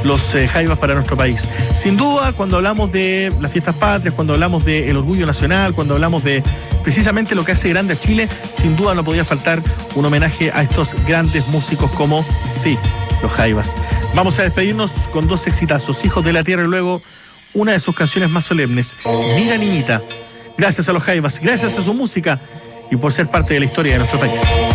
los Jaivas para nuestro país. Sin duda, cuando hablamos de las fiestas patrias, cuando hablamos del orgullo nacional, cuando hablamos de precisamente lo que hace grande a Chile, sin duda no podía faltar un homenaje a estos grandes músicos como, sí, los Jaivas. Vamos a despedirnos con dos exitazos, Hijos de la Tierra y luego una de sus canciones más solemnes, Mira Niñita. Gracias a los Jaivas, gracias a su música y por ser parte de la historia de nuestro país.